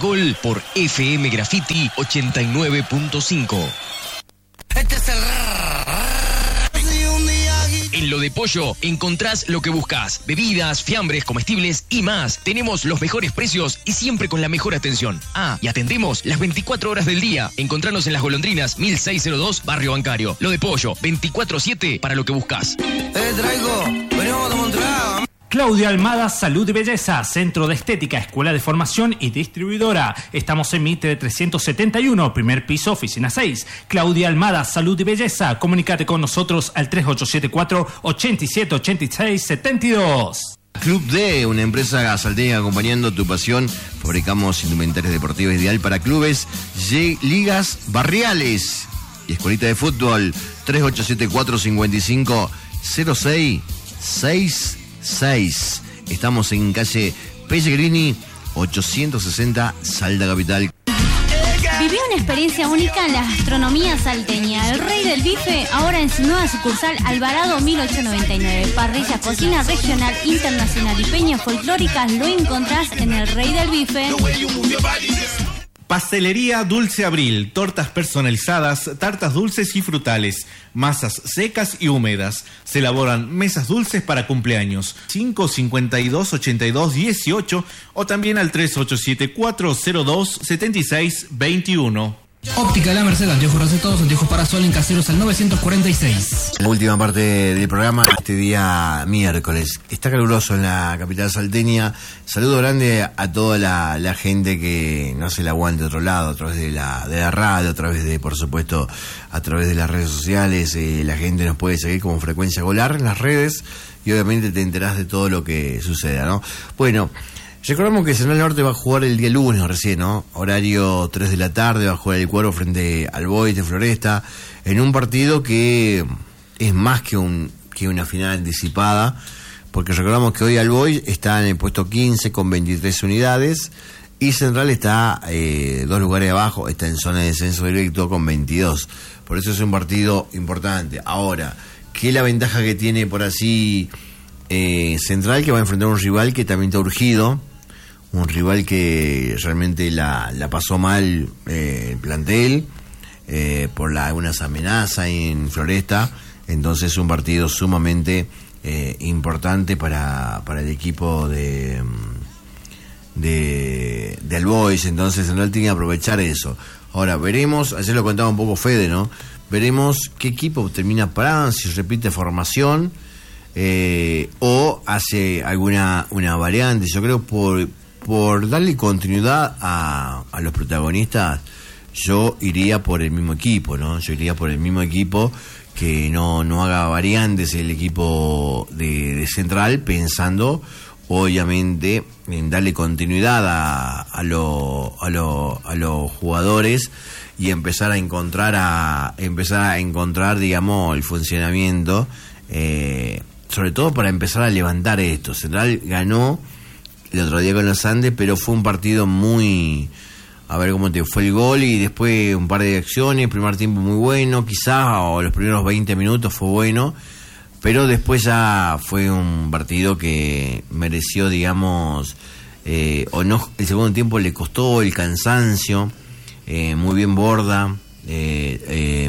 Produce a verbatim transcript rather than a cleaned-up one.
Gol por F M Graffiti ochenta y nueve punto cinco. Este es el... En Lo de Pollo encontrás lo que buscas: bebidas, fiambres, comestibles y más. Tenemos los mejores precios y siempre con la mejor atención. Ah, y atendemos las veinticuatro horas del día. Encontranos en Las Golondrinas, mil seiscientos dos, Barrio Bancario. Lo de Pollo, veinticuatro siete para lo que buscas. Eh, traigo, venimos a tomar un trago. Claudia Almada Salud y Belleza, Centro de Estética, Escuela de Formación y Distribuidora. Estamos en Mitre trescientos setenta y uno, primer piso, oficina seis. Claudia Almada Salud y Belleza. Comunícate con nosotros al tres ocho siete cuatro, ocho siete ocho seis, siete dos. Club D, una empresa salteña acompañando tu pasión. Fabricamos indumentarias deportivas ideal para clubes, ligas barriales y escuelita de fútbol. tres ocho siete cuatro, cinco cinco, cero seis seis seis. Estamos en calle Pellegrini ochocientos sesenta, Salta Capital. Viví una experiencia única en la gastronomía salteña. El Rey del Bife, ahora en su nueva sucursal Alvarado mil ochocientos noventa y nueve. Parrilla, cocina regional, internacional y peñas folclóricas lo encontrás en el Rey del Bife. Pastelería Dulce Abril, tortas personalizadas, tartas dulces y frutales, masas secas y húmedas. Se elaboran mesas dulces para cumpleaños. cinco cincuenta y dos, ochenta y dos, dieciocho o también al tres ocho siete cuatro cero dos, setenta y seis, veintiuno. Óptica La Merced, anteojos recetados, anteojos para sol en Caseros al novecientos cuarenta y seis. La última parte del programa, este día miércoles. Está caluroso en la capital salteña. Saludo grande a toda la, la gente que no se la aguante de otro lado, a través de la, de la radio, a través de, por supuesto, a través de las redes sociales. Eh, la gente nos puede seguir como Frecuencia Golar en las redes y obviamente te enterás de todo lo que suceda, ¿no? Bueno, recordamos que Central Norte va a jugar el día lunes recién, ¿no? Horario tres de la tarde, va a jugar el Cuervo frente al Boys de Floresta, en un partido que es más que un que una final anticipada, porque recordamos que hoy el Boys está en el puesto quince con veintitrés unidades y Central está eh, dos lugares abajo, está en zona de descenso directo con veintidós. Por eso es un partido importante. Ahora, ¿qué es la ventaja que tiene por así eh, Central? Que va a enfrentar a un rival que también está urgido, un rival que realmente la, la pasó mal eh, el plantel eh, por la, algunas amenazas en Floresta. Entonces es un partido sumamente eh, importante para, para el equipo de de, de All Boys. Entonces Central tiene que aprovechar eso. Ahora veremos, ayer lo contaba un poco Fede, ¿no? Veremos qué equipo termina parado, si repite formación eh, o hace alguna una variante. Yo creo por por darle continuidad a, a los protagonistas, yo iría por el mismo equipo, ¿no? Yo iría por el mismo equipo, que no, no haga variantes el equipo de, de Central, pensando obviamente en darle continuidad a, a, lo, a, lo, a los jugadores y empezar a encontrar a empezar a encontrar digamos el funcionamiento, eh, sobre todo para empezar a levantar esto. Central ganó el otro día con los Andes, pero fue un partido muy, a ver cómo te fue el gol y después un par de acciones, primer tiempo muy bueno, quizás, o los primeros veinte minutos fue bueno, pero después ya fue un partido que mereció, digamos, eh, o no, el segundo tiempo le costó el cansancio, eh, muy bien Borda, eh, eh,